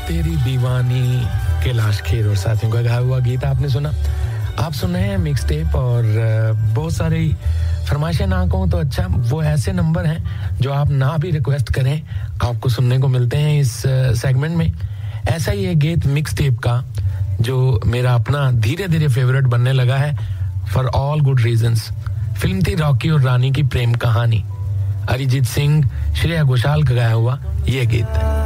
तेरी दीवानी कैलाश खेर और साथियों का गाया हुआ गीत आपने सुना। आप सुन रहे हैं मिक्स टेप और बहुत सारी फरमाइशें ना कहूं तो अच्छा वो ऐसे नंबर हैं जो आप ना भी रिक्वेस्ट करें आपको सुनने को मिलते हैं इस सेगमेंट में। ऐसा ही एक गीत मिक्स टेप का जो मेरा अपना धीरे-धीरे फेवरेट बनने लगा है for all good reasons. Film थी रॉकी और रानी की प्रेम कहानी। अरिजीत सिंह, श्रेया घोषाल का गाया हुआ ये गीत।